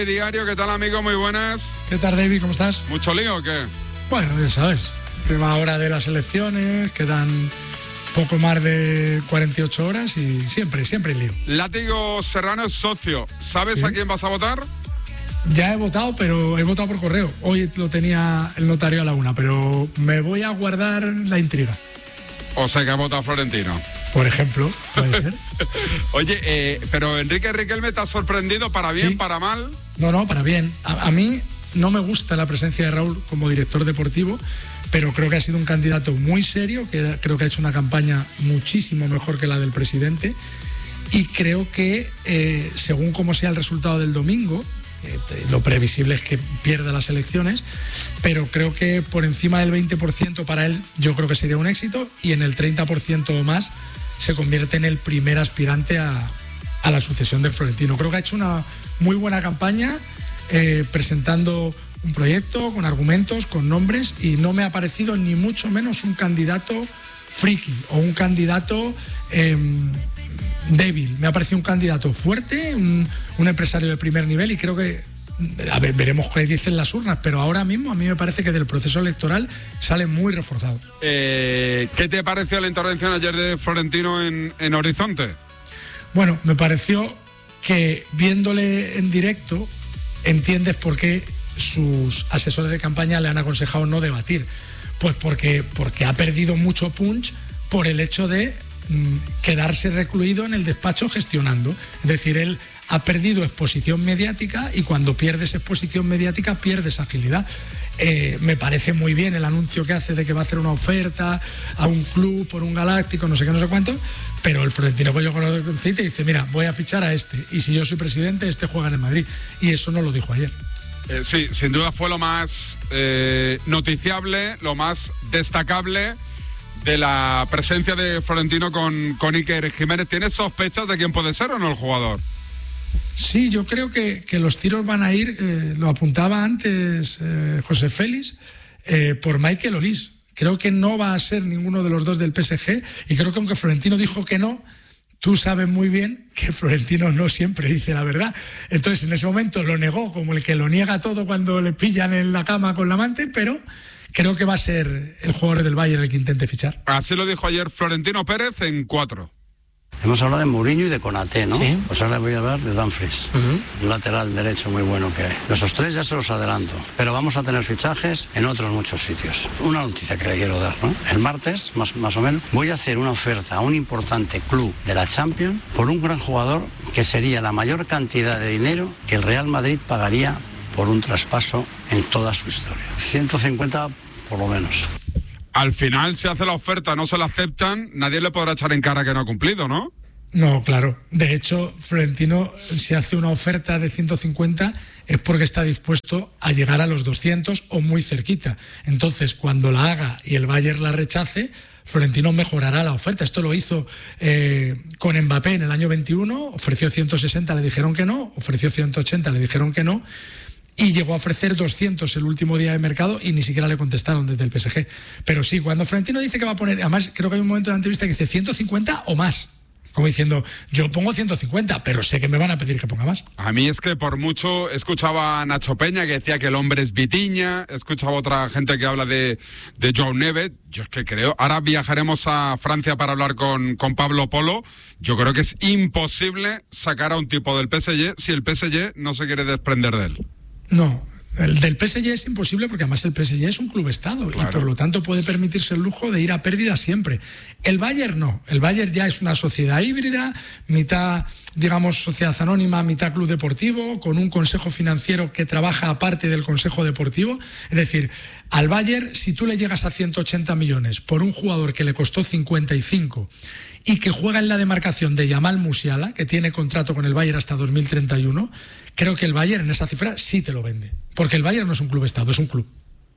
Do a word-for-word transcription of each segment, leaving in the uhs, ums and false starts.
Diario, ¿qué tal, amigo? Muy buenas. ¿Qué tal, David? ¿Cómo estás? ¿Mucho lío o qué? Bueno, ya sabes, tema ahora de las elecciones, quedan poco más de cuarenta y ocho horas y siempre, siempre hay lío. Látigo Serrano es socio. ¿Sabes ¿Sí? a quién vas a votar? Ya he votado, pero he votado por correo. Hoy lo tenía el notario a la una, pero me voy a guardar la intriga. O sea, que ha votado Florentino. Por ejemplo, puede ser. Oye, eh, pero Enrique Riquelme te ha sorprendido, ¿para bien, ¿Sí? para mal? No, no, para bien. A, a mí no me gusta la presencia de Raúl como director deportivo, pero creo que ha sido un candidato muy serio, que creo que ha hecho una campaña muchísimo mejor que la del presidente, y creo que eh, según como sea el resultado del domingo, eh, lo previsible es que pierda las elecciones, pero creo que por encima del veinte por ciento para él yo creo que sería un éxito, y en el treinta por ciento o más se convierte en el primer aspirante a, a la sucesión de Florentino. Creo que ha hecho una muy buena campaña, eh, presentando un proyecto con argumentos, con nombres, y no me ha parecido ni mucho menos un candidato friki o un candidato eh, débil. Me ha parecido un candidato fuerte, un, un empresario de primer nivel, y creo que, a ver, veremos qué dicen las urnas, pero ahora mismo a mí me parece que del proceso electoral sale muy reforzado. Eh, ¿Qué te pareció la intervención ayer de Florentino en, en Horizonte? Bueno, me pareció que viéndole en directo entiendes por qué sus asesores de campaña le han aconsejado no debatir. Pues porque, porque ha perdido mucho punch por el hecho de mmm, quedarse recluido en el despacho gestionando. Es decir, él ha perdido exposición mediática, y cuando pierdes exposición mediática pierdes agilidad. Eh, me parece muy bien el anuncio que hace de que va a hacer una oferta a un club por un galáctico, no sé qué, no sé cuánto, pero el Florentino que yo conozco y dice, mira, voy a fichar a este, y si yo soy presidente, este juega en el Madrid. Y eso no lo dijo ayer. Eh, sí, sin duda fue lo más eh, noticiable, lo más destacable de la presencia de Florentino con, con Iker Jiménez. ¿Tienes sospechas de quién puede ser o no el jugador? Sí, yo creo que, que los tiros van a ir, eh, lo apuntaba antes eh, José Félix, eh, por Michael Olise. Creo que no va a ser ninguno de los dos del P S G, y creo que aunque Florentino dijo que no, tú sabes muy bien que Florentino no siempre dice la verdad. Entonces, en ese momento lo negó, como el que lo niega todo cuando le pillan en la cama con la amante, pero creo que va a ser el jugador del Bayern el que intente fichar. Así lo dijo ayer Florentino Pérez en Cuatro. Hemos hablado de Mourinho y de Konaté, ¿no? Sí. Pues ahora voy a hablar de Dumfries, uh-huh. un lateral derecho muy bueno que hay. Esos tres ya se los adelanto, pero vamos a tener fichajes en otros muchos sitios. Una noticia que le quiero dar, ¿no? El martes, más, más o menos, voy a hacer una oferta a un importante club de la Champions por un gran jugador que sería la mayor cantidad de dinero que el Real Madrid pagaría por un traspaso en toda su historia. ciento cincuenta por lo menos. Al final, si hace la oferta, no se la aceptan, nadie le podrá echar en cara que no ha cumplido, ¿no? No, claro. De hecho, Florentino, si hace una oferta de ciento cincuenta, es porque está dispuesto a llegar a los doscientos o muy cerquita. Entonces, cuando la haga y el Bayern la rechace, Florentino mejorará la oferta. Esto lo hizo eh, con Mbappé en el año veintiuno, ofreció ciento sesenta, le dijeron que no, ofreció ciento ochenta, le dijeron que no, y llegó a ofrecer doscientos el último día de mercado y ni siquiera le contestaron desde el P S G. Pero sí, cuando Florentino dice que va a poner, además creo que hay un momento de la entrevista que dice ciento cincuenta o más, como diciendo, yo pongo ciento cincuenta, pero sé que me van a pedir que ponga más. A mí es que por mucho, escuchaba a Nacho Peña que decía que el hombre es Vitinha, escuchaba a otra gente que habla de, de Joao Neves. Yo es que creo, ahora viajaremos a Francia para hablar con, con Pablo Polo. Yo creo que es imposible sacar a un tipo del P S G si el P S G no se quiere desprender de él. No, el del P S G es imposible porque además el P S G es un club Estado, claro, y por lo tanto puede permitirse el lujo de ir a pérdida siempre. El Bayern no, el Bayern ya es una sociedad híbrida, mitad, digamos, sociedad anónima, mitad club deportivo, con un consejo financiero que trabaja aparte del consejo deportivo. Es decir, al Bayern, si tú le llegas a ciento ochenta millones por un jugador que le costó cincuenta y cinco y que juega en la demarcación de Yamal Musiala, que tiene contrato con el Bayern hasta dos mil treinta y uno, creo que el Bayern en esa cifra sí te lo vende. Porque el Bayern no es un club Estado, es un club.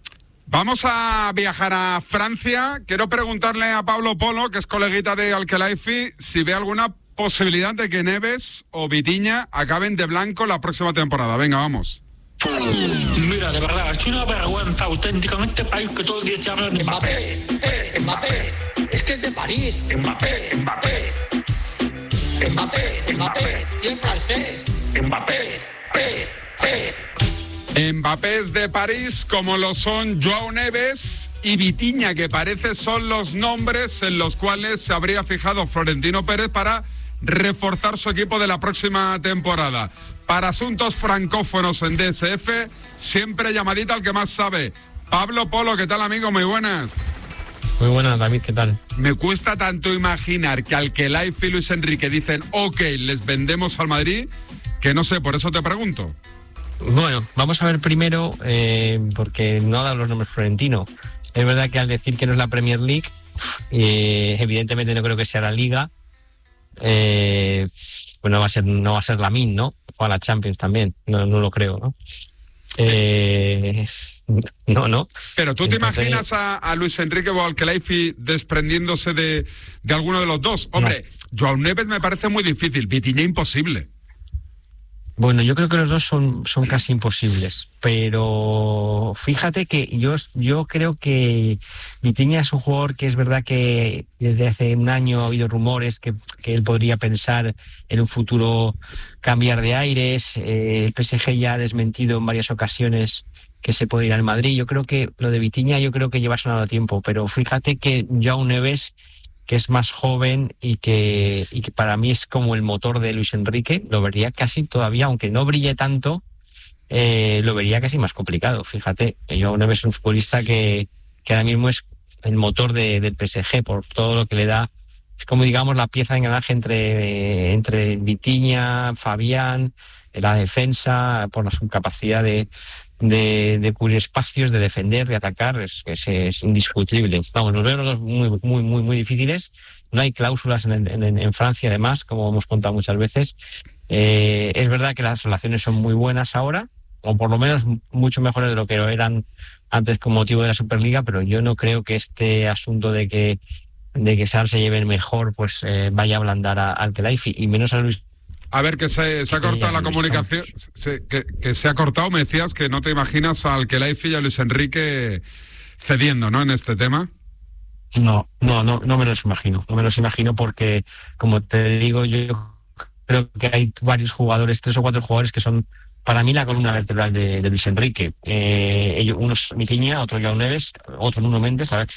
Vamos a viajar a Francia. Quiero preguntarle a Pablo Polo, que es coleguita de Al-Khelaifi, si ve alguna posibilidad de que Neves o Vitinha acaben de blanco la próxima temporada. Venga, vamos. Mira, de verdad, es una vergüenza auténtica en este país que todo el día se habla de Mbappé. Eh, Mbappé, es que es de París. Mbappé, Mbappé. Mbappé, Mbappé. Y el francés. Mbappé, eh, eh. Mbappé es de París, como lo son Joao Neves y Vitinha, que parece son los nombres en los cuales se habría fijado Florentino Pérez para reforzar su equipo de la próxima temporada. Para asuntos francófonos en D S F, siempre llamadita al que más sabe. Pablo Polo, ¿qué tal, amigo? Muy buenas. Muy buenas, David, ¿qué tal? Me cuesta tanto imaginar que Alquelaifi y Luis Enrique dicen, ok, les vendemos al Madrid, que no sé, por eso te pregunto. Bueno, vamos a ver primero, eh, porque no ha dado los nombres Florentino. Es verdad que al decir que no es la Premier League, eh, evidentemente no creo que sea la Liga. Eh, pues no va a ser, no va a ser la Min, ¿no? O a la Champions también, no, no lo creo, ¿no? Eh, no, no. Pero tú te Entonces, imaginas a, a Luis Enrique o Alquelaifi desprendiéndose de, de alguno de los dos. Hombre, no. Joao Neves me parece muy difícil, Vitinha imposible. Bueno, yo creo que los dos son, son casi imposibles, pero fíjate que yo, yo creo que Vitinha es un jugador que es verdad que desde hace un año ha habido rumores que, que él podría pensar en un futuro cambiar de aires. Eh, el P S G ya ha desmentido en varias ocasiones que se puede ir al Madrid. Yo creo que lo de Vitinha yo creo que lleva sonado tiempo, pero fíjate que Joao Neves, que es más joven y que, y que para mí es como el motor de Luis Enrique, lo vería casi todavía, aunque no brille tanto, eh, lo vería casi más complicado. Fíjate, Joao Neves es un futbolista que, que ahora mismo es el motor de, del P S G por todo lo que le da. Es como, digamos, la pieza de engranaje entre, entre Vitinha, Fabián, la defensa, por su capacidad de, de, de cubrir espacios, de defender, de atacar, es, es, es indiscutible. Vamos, los veo los dos muy, muy, muy, muy difíciles. No hay cláusulas en, en, en Francia, además, como hemos contado muchas veces. Eh, es verdad que las relaciones son muy buenas ahora, o por lo menos mucho mejores de lo que eran antes con motivo de la Superliga, pero yo no creo que este asunto de que de que Sar se lleven mejor, pues eh, vaya a ablandar a Alquelaifi, y menos a Luis. A ver, que se, se ha cortado la comunicación, se, que, que se ha cortado, me decías que no te imaginas a Alquelaifi y a Luis Enrique cediendo, ¿no?, en este tema. No, no, no, no me los imagino, no me los imagino porque, como te digo, yo creo que hay varios jugadores, tres o cuatro jugadores que son, para mí, la columna vertebral de, de Luis Enrique. Eh, ellos, uno es Vitinha, otro Joao Neves, otro Nuno Méndez, a ver,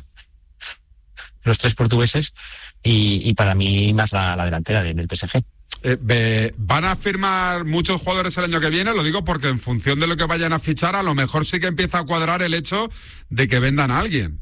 los tres portugueses, y, y para mí más la, la delantera del P S G. Eh, ve, ¿Van a firmar muchos jugadores el año que viene? Lo digo porque en función de lo que vayan a fichar, a lo mejor sí que empieza a cuadrar el hecho de que vendan a alguien.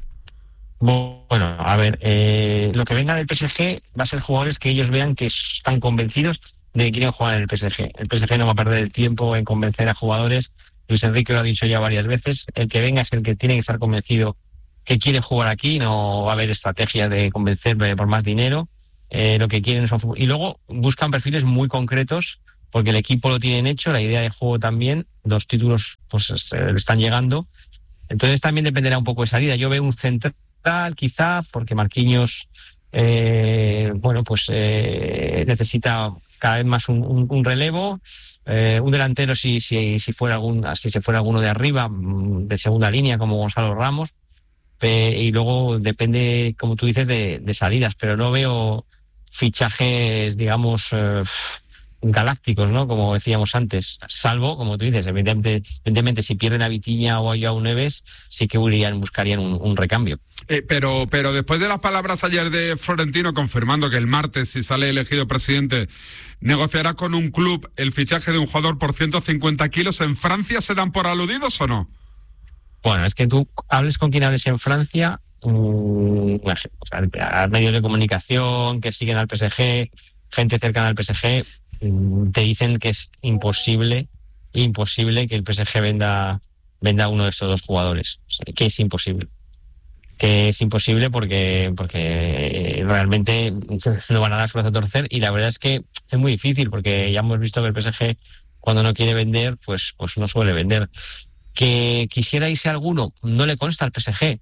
Bueno, a ver, eh, lo que venga del P S G va a ser jugadores que ellos vean que están convencidos de que quieren jugar en el P S G. El P S G no va a perder el tiempo en convencer a jugadores. Luis Enrique lo ha dicho ya varias veces. El que venga es el que tiene que estar convencido que quiere jugar aquí. No va a haber estrategia de convencer por más dinero. Eh, lo que quieren son, y luego buscan perfiles muy concretos porque el equipo lo tienen hecho, la idea de juego también, los títulos pues le están llegando, entonces también dependerá un poco de salida. Yo veo un central quizá porque Marquinhos eh, bueno pues eh, necesita cada vez más un, un, un relevo, eh, un delantero si si si fuera algún si se fuera alguno de arriba de segunda línea como Gonzalo Ramos, eh, y luego depende, como tú dices, de, de salidas, pero no veo fichajes, digamos, eh, galácticos, ¿no? Como decíamos antes, salvo, como tú dices, evidentemente, evidentemente si pierden a Vitinha o a Joao Neves, sí que irían, buscarían un, un recambio. Eh, pero, pero después de las palabras ayer de Florentino confirmando que el martes, si sale elegido presidente, negociará con un club el fichaje de un jugador por ciento cincuenta kilos, ¿en Francia se dan por aludidos o no? Bueno, es que tú hables con quien hables en Francia, Um, o sea, a medios de comunicación que siguen al P S G, gente cercana al P S G, um, te dicen que es imposible, imposible que el P S G venda venda a uno de estos dos jugadores, o sea, que es imposible, que es imposible porque porque realmente no van a dar su brazo a torcer, y la verdad es que es muy difícil porque ya hemos visto que el P S G cuando no quiere vender, pues pues no suele vender. Que quisiera irse alguno, no le consta al P S G.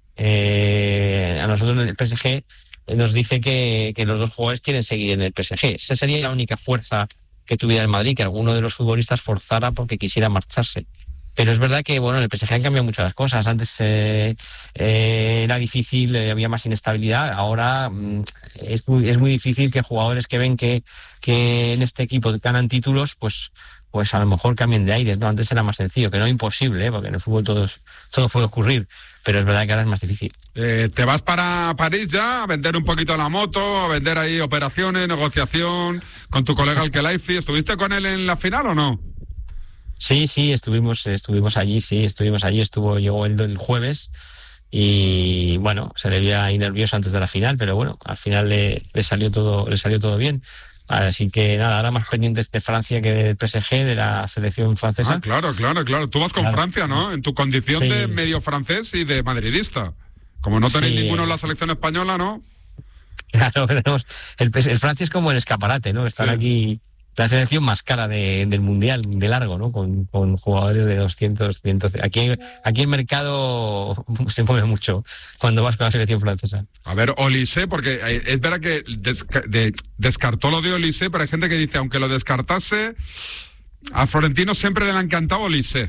Eh, a nosotros el P S G nos dice que, que los dos jugadores quieren seguir en el P S G. Esa sería la única fuerza que tuviera el Madrid, que alguno de los futbolistas forzara porque quisiera marcharse. Pero es verdad que bueno, en el P S G han cambiado muchas cosas. Antes eh, eh, era difícil, eh, había más inestabilidad. Ahora mm, es muy es muy difícil que jugadores que ven que, que en este equipo ganan títulos, pues pues a lo mejor cambien de aires, ¿no? Antes era más sencillo, que no imposible, ¿eh? Porque en el fútbol todo, es, todo puede ocurrir, pero es verdad que ahora es más difícil. Eh, ¿Te vas para París ya a vender un poquito la moto, a vender ahí operaciones, negociación con tu colega el Khelaifi? ¿Estuviste con él en la final o no? Sí, sí, estuvimos, estuvimos allí, sí, estuvimos allí, estuvo, llegó el, el jueves y bueno, se le veía ahí nervioso antes de la final, pero bueno, al final le, le salió todo, le salió todo bien. Así que nada, ahora más pendientes de Francia que del P S G, de la selección francesa. Ah, claro, claro, claro. Tú vas con claro. Francia, ¿no? En tu condición sí. de medio francés y de madridista. Como no tenéis sí, ninguno en la selección española, ¿no? Claro, tenemos el, el Francia es como el escaparate, ¿no? Están sí. aquí la selección más cara de, del Mundial, de largo, ¿no? Con, con jugadores de doscientos, cientos... Aquí, aquí el mercado se mueve mucho cuando vas con la selección francesa. A ver, Olise, porque es verdad que desca- de, descartó lo de Olise, pero hay gente que dice, aunque lo descartase, a Florentino siempre le ha encantado Olise.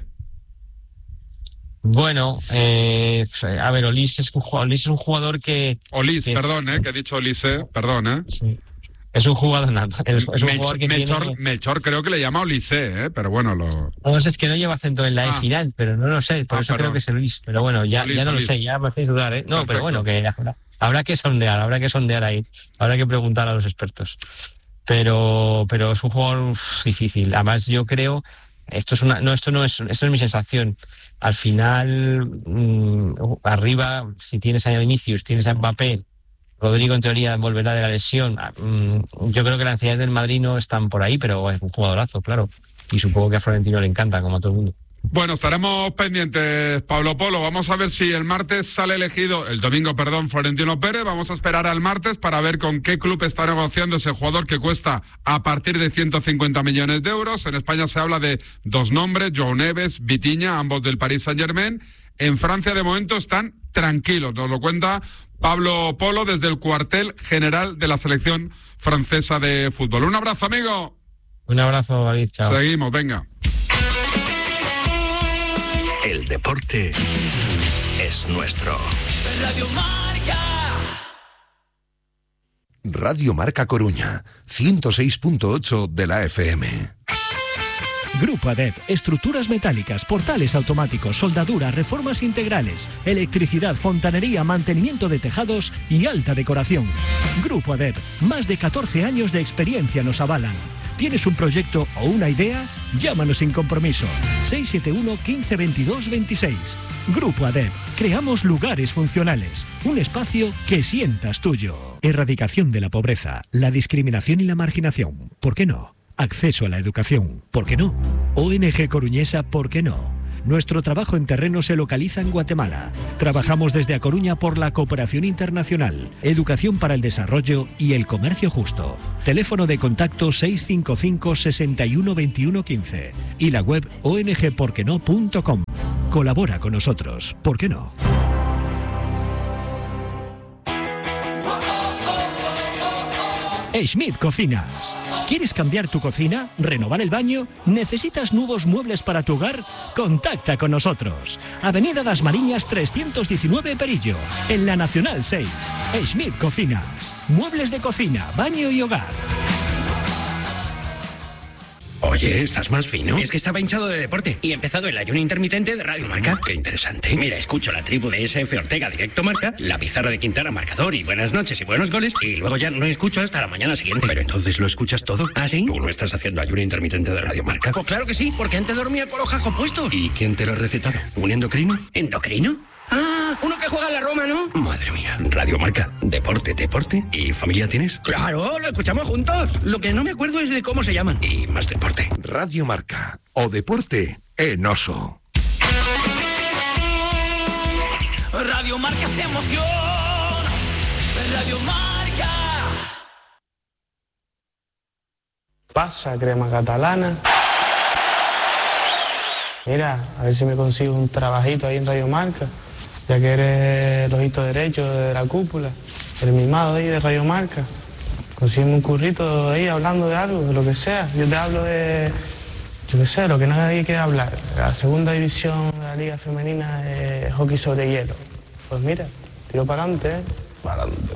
Bueno, eh, a ver, Olise es un jugador, Olise es un jugador que... Olise, que perdón, es, eh, que he dicho Olise, perdón, ¿eh? Sí. Es un jugador, es, es un Melchor, jugador que Melchor, tiene... Melchor creo que le llama Olise, ¿eh? Pero bueno, lo... No sé, es que no lleva acento en la ah. E final, pero no lo sé, por ah, eso perdón. creo que es Luis. Pero bueno, ya, Olise, ya no Olise. lo sé, ya me hacéis dudar, ¿eh? No, Perfecto. pero bueno, que habrá, habrá que sondear, habrá que sondear ahí, habrá que preguntar a los expertos. Pero, pero es un jugador uf, difícil. Además, yo creo, esto es una, no, esto no es, esto es mi sensación. Al final, mmm, arriba, si tienes a Vinicius, tienes a Mbappé, Rodrigo en teoría volverá de la lesión. Yo creo que las necesidades del Madrid no están por ahí, pero es un jugadorazo, claro. Y supongo que a Florentino le encanta, como a todo el mundo. Bueno, estaremos pendientes, Pablo Polo. Vamos a ver si el martes sale elegido, el domingo, perdón, Florentino Pérez. Vamos a esperar al martes para ver con qué club está negociando ese jugador que cuesta a partir de ciento cincuenta millones de euros. En España se habla de dos nombres, Joao Neves, Vitinha, ambos del Paris Saint-Germain. En Francia, de momento, están tranquilos. Nos lo cuenta Pablo Polo desde el cuartel general de la selección francesa de fútbol. Un abrazo, amigo. Un abrazo, David. Chao. Seguimos, venga. El deporte es nuestro. Radio Marca. Radio Marca Coruña, ciento seis punto ocho de la F M. Grupo Adep, estructuras metálicas, portales automáticos, soldadura, reformas integrales, electricidad, fontanería, mantenimiento de tejados y alta decoración. Grupo Adep, más de catorce años de experiencia nos avalan. ¿Tienes un proyecto o una idea? Llámanos sin compromiso. seis siete uno, quince, veintidós, veintiséis. Grupo Adep, creamos lugares funcionales, un espacio que sientas tuyo. Erradicación de la pobreza, la discriminación y la marginación. ¿Por qué no? Acceso a la educación, ¿por qué no? O N G Coruñesa, ¿por qué no? Nuestro trabajo en terreno se localiza en Guatemala. Trabajamos desde A Coruña por la cooperación internacional, educación para el desarrollo y el comercio justo. Teléfono de contacto seis cinco cinco, sesenta y uno, veintiuno, quince y la web o n g por qué no punto com. Colabora con nosotros, ¿por qué no? Schmidt Cocinas. ¿Quieres cambiar tu cocina? ¿Renovar el baño? ¿Necesitas nuevos muebles para tu hogar? Contacta con nosotros. Avenida Das Mariñas trescientos diecinueve Perillo, en la Nacional seis. Schmidt Cocinas. Muebles de cocina, baño y hogar. Oye, ¿estás más fino? Es que estaba hinchado de deporte y he empezado el ayuno intermitente de Radio Marca. Qué interesante. Mira, escucho la tribu de S F Ortega Directo Marca, la pizarra de Quintana marcador y buenas noches y buenos goles, y luego ya no escucho hasta la mañana siguiente. Pero entonces lo escuchas todo. ¿Ah, sí? ¿Tú no estás haciendo ayuno intermitente de Radio Marca? Pues claro que sí, porque antes dormía con los jajos puestos. ¿Y quién te lo ha recetado? ¿Un endocrino? ¿Endocrino? Ah, uno que juega en la Roma, ¿no? Madre mía. Radio Marca. Deporte, deporte. ¿Y familia tienes? Claro, lo escuchamos juntos. Lo que no me acuerdo es de cómo se llaman. Y más deporte. Radio Marca. O deporte en oso. Radio Marca se emoción. Radio Marca. Pasa, crema catalana. Mira, a ver si me consigo un trabajito ahí en Radio Marca, ya que eres el ojito derecho de la cúpula, el mimado ahí de Radio Marca. Consígueme un currito ahí hablando de algo, de lo que sea. Yo te hablo de, yo qué sé, lo que nadie quiere hablar. La segunda división de la Liga Femenina de hockey sobre hielo. Pues mira, tiro para adelante, ¿eh? Para adelante.